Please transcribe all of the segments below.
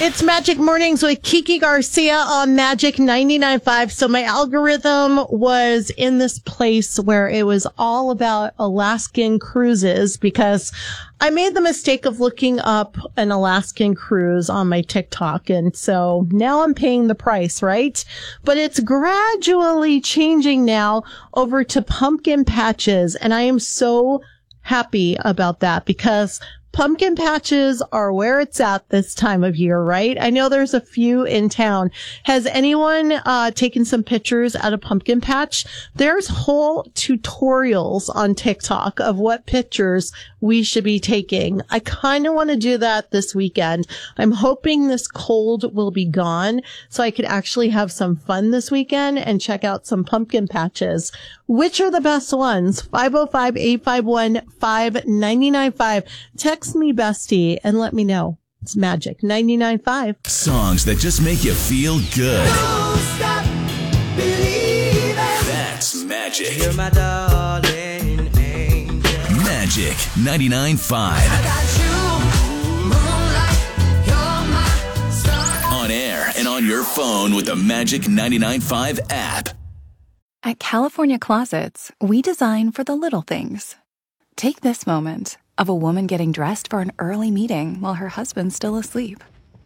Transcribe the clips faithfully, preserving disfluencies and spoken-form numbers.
It's Magic Mornings with Kiki Garcia on Magic ninety-nine point five. So my algorithm was in this place where it was all about Alaskan cruises because I made the mistake of looking up an Alaskan cruise on my TikTok. And so now I'm paying the price, right? But it's gradually changing now over to pumpkin patches. And I am so happy about that because pumpkin patches are where it's at this time of year, right? I know there's a few in town. Has anyone uh taken some pictures at a pumpkin patch? There's whole tutorials on TikTok of what pictures we should be taking. I kind of want to do that this weekend. I'm hoping this cold will be gone so I could actually have some fun this weekend and check out some pumpkin patches. Which are the best ones? five oh five, eight five one, five nine nine five. Text me bestie and let me know. It's Magic ninety-nine point five. Songs that just make you feel good. Don't stop believing. That's Magic. You're my darling angel. Magic ninety-nine point five. I got you, moonlight, you're my star. On air and on your phone with the Magic ninety-nine point five app. At California Closets, we design for the little things. Take this moment of a woman getting dressed for an early meeting while her husband's still asleep.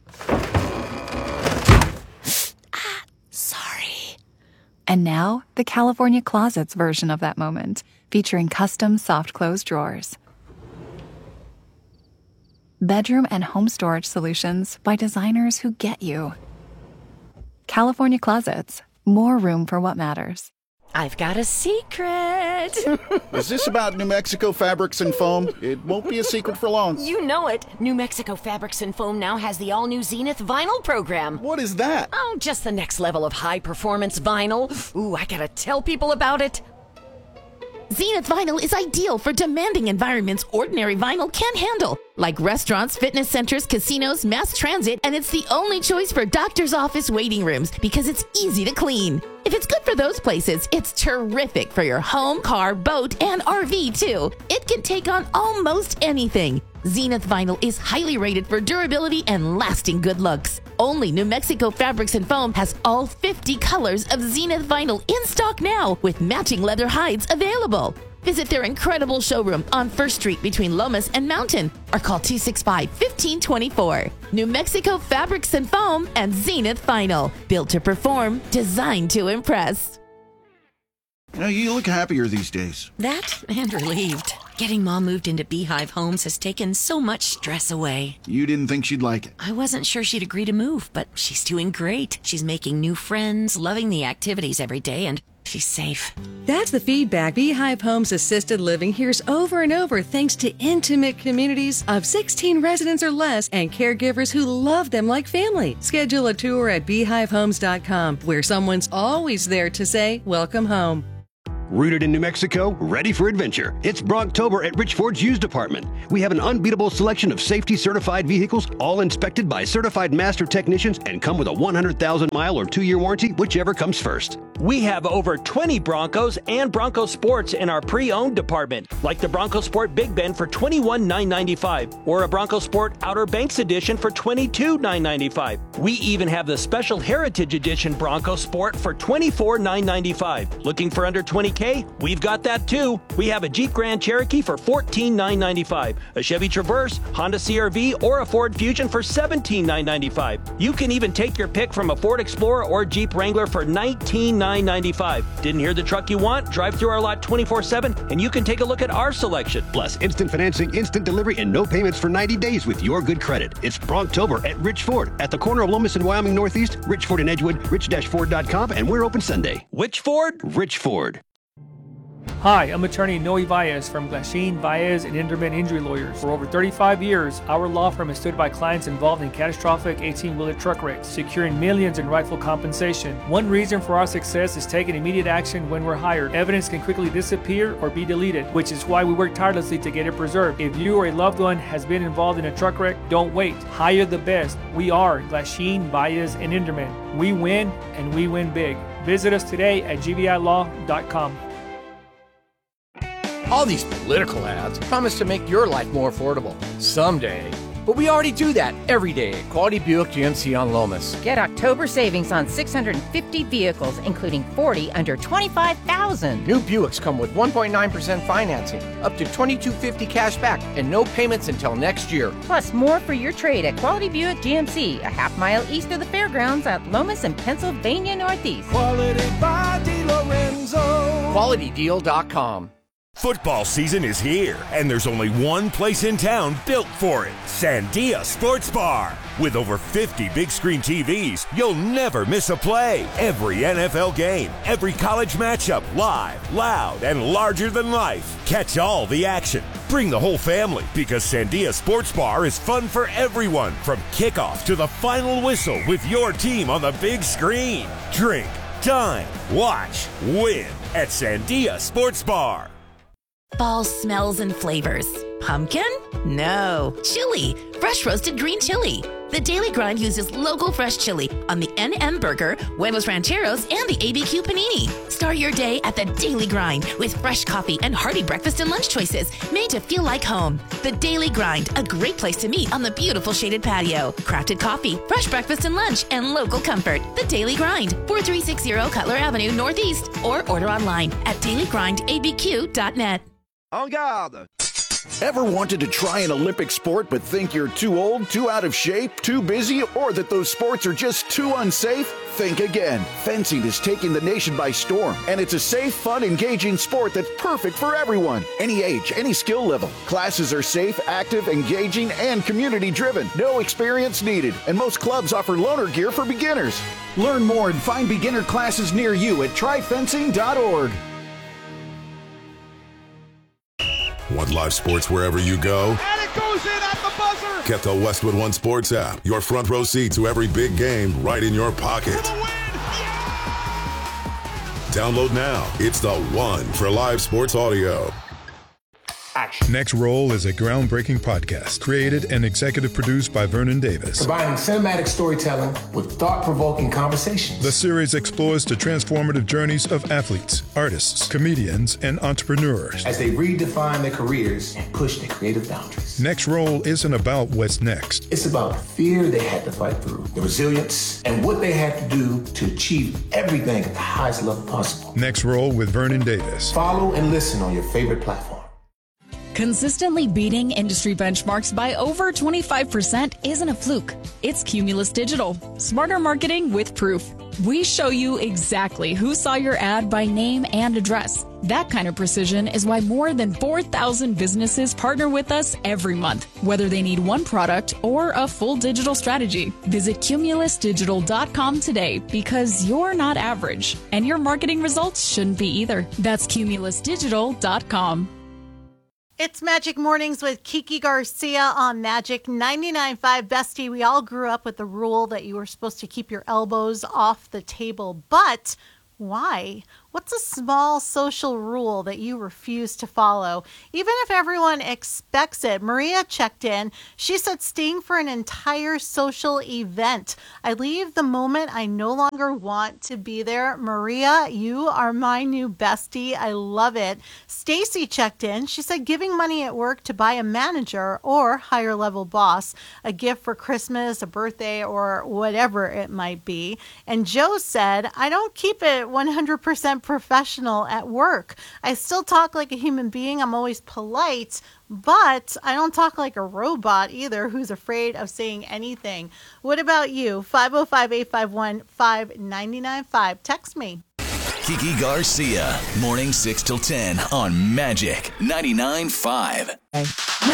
ah, sorry. And now, the California Closets version of that moment, featuring custom soft close drawers. Bedroom and home storage solutions by designers who get you. California Closets, more room for what matters. I've got a secret. Is this about New Mexico Fabrics and Foam? It won't be a secret for long. You know it. New Mexico Fabrics and Foam now has the all-new Zenith vinyl program. What is that? Oh, just the next level of high-performance vinyl. Ooh, I gotta tell people about it. Zenith Vinyl is ideal for demanding environments ordinary vinyl can't handle, like restaurants, fitness centers, casinos, mass transit, and it's the only choice for doctor's office waiting rooms because it's easy to clean. If it's good for those places, it's terrific for your home, car, boat, and R V too. It can take on almost anything. Zenith Vinyl is highly rated for durability and lasting good looks. Only New Mexico Fabrics and Foam has all fifty colors of Zenith Vinyl in stock now with matching leather hides available. Visit their incredible showroom on First Street between Lomas and Mountain or call two six five, one five two four. New Mexico Fabrics and Foam and Zenith Vinyl. Built to perform, designed to impress. You know, you look happier these days. That and relieved. Getting Mom moved into Beehive Homes has taken so much stress away. You didn't think she'd like it. I wasn't sure she'd agree to move, but she's doing great. She's making new friends, loving the activities every day, and she's safe. That's the feedback Beehive Homes Assisted Living hears over and over thanks to intimate communities of sixteen residents or less and caregivers who love them like family. Schedule a tour at beehive homes dot com where someone's always there to say, welcome home. Rooted in New Mexico, ready for adventure. It's Brocktober at Rich Ford's Used Department. We have an unbeatable selection of safety-certified vehicles, all inspected by certified master technicians and come with a one hundred thousand mile or two-year warranty, whichever comes first. We have over twenty Broncos and Bronco Sports in our pre-owned department, like the Bronco Sport Big Bend for twenty-one thousand nine hundred ninety-five dollars or a Bronco Sport Outer Banks Edition for twenty-two thousand nine hundred ninety-five dollars. We even have the Special Heritage Edition Bronco Sport for twenty-four thousand nine hundred ninety-five dollars. Looking for under twenty K? We've got that too. We have a Jeep Grand Cherokee for fourteen thousand nine hundred ninety-five dollars, a Chevy Traverse, Honda C R V, or a Ford Fusion for seventeen thousand nine hundred ninety-five dollars. You can even take your pick from a Ford Explorer or Jeep Wrangler for nineteen thousand nine hundred ninety-five dollars. Didn't hear the truck you want? Drive through our lot twenty-four seven and you can take a look at our selection. Plus, instant financing, instant delivery, and no payments for ninety days with your good credit. It's Brocktober at Rich Ford at the corner of Lomas and Wyoming Northeast, Rich Ford and Edgewood, rich dash ford dot com, and we're open Sunday. Which Ford? Rich Ford. Hi, I'm attorney Noe Valles from Glasheen, Valles and Inderman Injury Lawyers. For over thirty-five years, our law firm has stood by clients involved in catastrophic eighteen-wheeler truck wrecks, securing millions in rightful compensation. One reason for our success is taking immediate action when we're hired. Evidence can quickly disappear or be deleted, which is why we work tirelessly to get it preserved. If you or a loved one has been involved in a truck wreck, don't wait. Hire the best. We are Glasheen, Valles and Inderman. We win, and we win big. Visit us today at g v i law dot com. All these political ads promise to make your life more affordable. Someday, But we already do that every day at Quality Buick G M C on Lomas. Get October savings on six hundred fifty vehicles, including forty under twenty-five thousand dollars. New Buicks come with one point nine percent financing, up to twenty-two fifty cash back, and no payments until next year. Plus, more for your trade at Quality Buick G M C, a half mile east of the fairgrounds at Lomas and Pennsylvania Northeast. Quality by DiLorenzo. Quality Deal dot com. Football season is here, and there's only one place in town built for it, Sandia Sports Bar. With over fifty big screen T Vs, you'll never miss a play. Every N F L game, every college matchup, live, loud, and larger than life. Catch all the action. Bring the whole family, because Sandia Sports Bar is fun for everyone, from kickoff to the final whistle with your team on the big screen. Drink, dine, watch, win at Sandia Sports Bar. Fall smells and flavors. Pumpkin? No. Chili. Fresh roasted green chili. The Daily Grind uses local fresh chili on the N M Burger, Huevos Rancheros, and the A B Q Panini. Start your day at the Daily Grind with fresh coffee and hearty breakfast and lunch choices made to feel like home. The Daily Grind, a great place to meet on the beautiful shaded patio. Crafted coffee, fresh breakfast and lunch, and local comfort. The Daily Grind, four three six zero Cutler Avenue Northeast, or order online at daily grind a b q dot net. En garde! Ever wanted to try an Olympic sport but think you're too old, too out of shape, too busy, or that those sports are just too unsafe? Think again. Fencing is taking the nation by storm, and it's a safe, fun, engaging sport that's perfect for everyone. Any age, any skill level. Classes are safe, active, engaging, and community-driven. No experience needed, and most clubs offer loaner gear for beginners. Learn more and find beginner classes near you at try fencing dot org. Want live sports wherever you go? And it goes in at the buzzer. Get the Westwood One Sports app. Your front row seat to every big game right in your pocket. For the win. Yeah! Download now. It's the one for live sports audio. Action. Next Roll is a groundbreaking podcast created and executive produced by Vernon Davis. Combining cinematic storytelling with thought-provoking conversations. The series explores the transformative journeys of athletes, artists, comedians, and entrepreneurs as they redefine their careers and push their creative boundaries. Next Roll isn't about what's next. It's about the fear they had to fight through, the resilience, and what they had to do to achieve everything at the highest level possible. Next Roll with Vernon Davis. Follow and listen on your favorite platform. Consistently beating industry benchmarks by over twenty-five percent isn't a fluke. It's Cumulus Digital. Smarter marketing with proof. We show you exactly who saw your ad by name and address. That kind of precision is why more than four thousand businesses partner with us every month, whether they need one product or a full digital strategy. Visit cumulus digital dot com today, because you're not average, and your marketing results shouldn't be either. That's cumulus digital dot com. It's Magic Mornings with Kiki Garcia on Magic ninety-nine point five. Bestie, we all grew up with the rule that you were supposed to keep your elbows off the table, but why? What's a small social rule that you refuse to follow, even if everyone expects it? Maria checked in. She said, staying for an entire social event. I leave the moment I no longer want to be there. Maria, you are my new bestie. I love it. Stacy checked in. She said, giving money at work to buy a manager or higher level boss a gift for Christmas, a birthday, or whatever it might be. And Joe said, I don't keep it one hundred percent professional at work. I still talk like a human being. I'm always polite, but I don't talk like a robot either who's afraid of saying anything. What about you? five oh five, eight five one, five nine nine five. Text me. Kiki Garcia, morning six till ten on Magic ninety-nine point five.